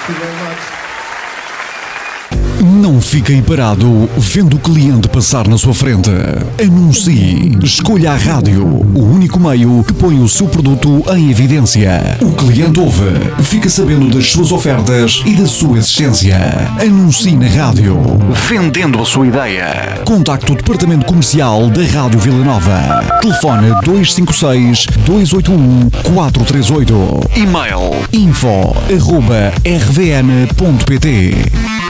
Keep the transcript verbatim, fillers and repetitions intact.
you very much. Não fique aí parado vendo o cliente passar na sua frente. Anuncie. Escolha a rádio, o único meio que põe o seu produto em evidência. O cliente ouve, fica sabendo das suas ofertas e da sua existência. Anuncie na rádio, vendendo a sua ideia. Contacte o departamento comercial da Rádio Vila Nova. Telefone dois cinco seis, dois oito um, quatro três oito. E-mail info arroba r v n ponto p t.